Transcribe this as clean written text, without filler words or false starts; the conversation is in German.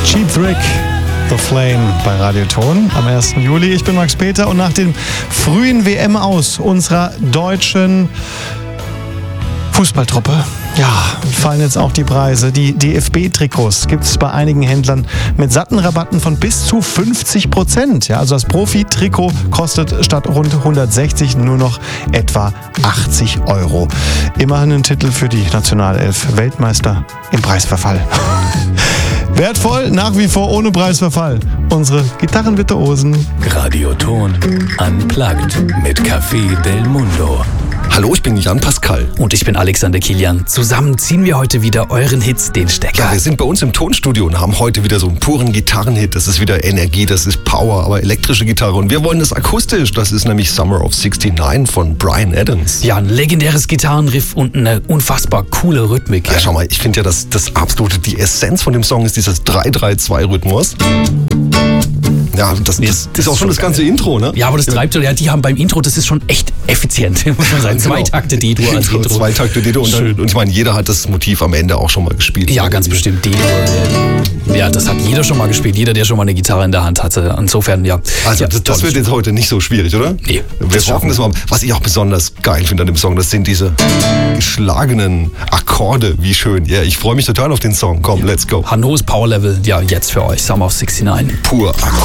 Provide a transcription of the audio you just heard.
Cheap Trick, The Flame bei Radioton am 1. Juli. Ich bin Max Peter und nach dem frühen WM-Aus unserer deutschen Fußballtruppe, fallen jetzt auch die Preise. Die DFB-Trikots gibt es bei einigen Händlern mit satten Rabatten von bis zu 50%. Ja, also das Profi-Trikot kostet statt rund 160 nur noch etwa 80 €. Immerhin ein Titel für die Nationalelf. Weltmeister im Preisverfall. Wertvoll, nach wie vor ohne Preisverfall. Unsere Gitarrenvirtuosen. Radioton Unplugged mit Café Del Mundo. Hallo, ich bin Jan Pascal. Und ich bin Alexander Kilian. Zusammen ziehen wir heute wieder euren Hits den Stecker. Ja, wir sind bei uns im Tonstudio und haben heute wieder so einen puren Gitarrenhit. Das ist wieder Energie, das ist Power, aber elektrische Gitarre. Und wir wollen das akustisch. Das ist nämlich Summer of 69 von Bryan Adams. Ja, ein legendäres Gitarrenriff und eine unfassbar coole Rhythmik. Ja, schau mal, ich finde ja, das absolute, die Essenz von dem Song ist dieses 3-3-2-Rhythmus. Ja, das ist auch schon das ganze Intro, ne? Ja, aber das treibt so, ja, die haben beim Intro, das ist schon echt effizient, muss man sagen. 2 Takte D-Dur als Intro. 2 Takte D-Dur und ich meine, jeder hat das Motiv am Ende auch schon mal gespielt. Ja, ganz bestimmt D-Dur. Ja, das hat jeder schon mal gespielt, jeder, der schon mal eine Gitarre in der Hand hatte. Insofern, ja. Also das wird jetzt heute nicht so schwierig, oder? Nee. Wir schaffen das mal. Was ich auch besonders geil finde an dem Song, das sind diese geschlagenen Akkorde. Wie schön. Ja, ich freue mich total auf den Song. Komm, let's go. Ein hohes Power-Level, ja, jetzt für euch. Summer of 69. Pur Akkord.